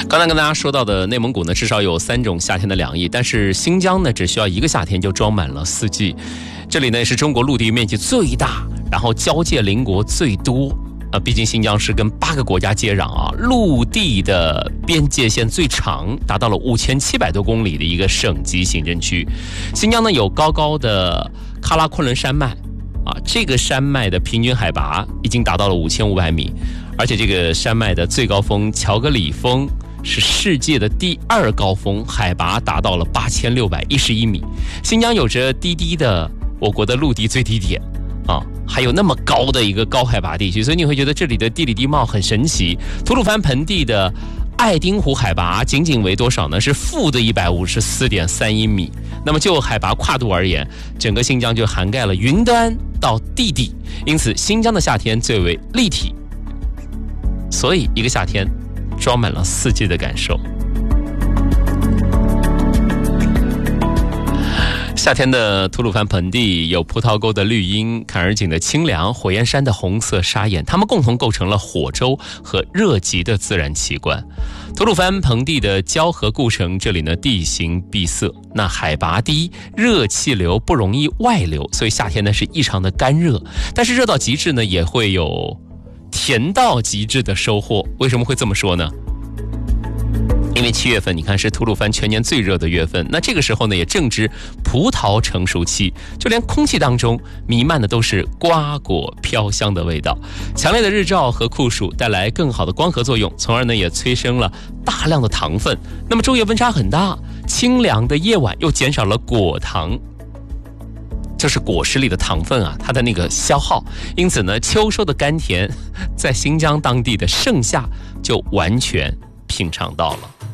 刚才跟大家说到的内蒙古呢，至少有3种夏天的凉意，但是新疆呢，只需要1个夏天就装满了4季。这里呢是中国陆地面积最大，然后交界邻国最多。毕竟新疆是跟8个国家接壤啊，陆地的边界线最长，达到了5700多公里的一个省级行政区。新疆呢有高高的喀拉昆仑山脉啊，这个山脉的平均海拔已经达到了5500米，而且这个山脉的最高峰乔格里峰是世界的第2高峰，海拔达到了8611米。新疆有着低低的我国的陆地最低点啊，还有那么高的一个高海拔地区，所以你会觉得这里的地理地貌很神奇。吐鲁番盆地的爱丁湖海拔仅仅为多少呢？是负的154.31米。那么就海拔跨度而言，整个新疆就涵盖了云端到地底，因此新疆的夏天最为立体，所以一个夏天装满了4季的感受。夏天的吐鲁番盆地有葡萄沟的绿荫、坎儿井的清凉、火焰山的红色沙眼，它们共同构成了火洲和热极的自然奇观。吐鲁番盆地的交河故城，这里呢地形闭塞，那海拔低，热气流不容易外流，所以夏天呢是异常的干热。但是热到极致呢，也会有甜到极致的收获。为什么会这么说呢？因为7月份你看是吐鲁番全年最热的月份，那这个时候呢也正值葡萄成熟期，就连空气当中弥漫的都是瓜果飘香的味道。强烈的日照和酷暑带来更好的光合作用，从而呢也催生了大量的糖分。那么昼夜温差很大，清凉的夜晚又减少了果糖，就是果实里的糖分啊，它的那个消耗，因此呢秋收的甘甜在新疆当地的盛夏就完全品尝到了。